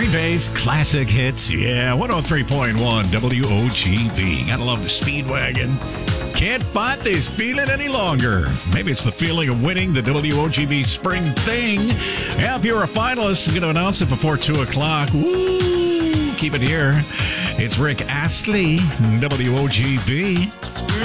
Green Bay's classic hits. Yeah, 103.1 WOGB. Gotta love the Speedwagon. Can't fight this feeling any longer. Maybe it's the feeling of winning the WOGB Spring Thing. Yeah, if you're a finalist, I'm going to announce it before 2 o'clock. Woo! Keep it here. It's Rick Astley, WOGB.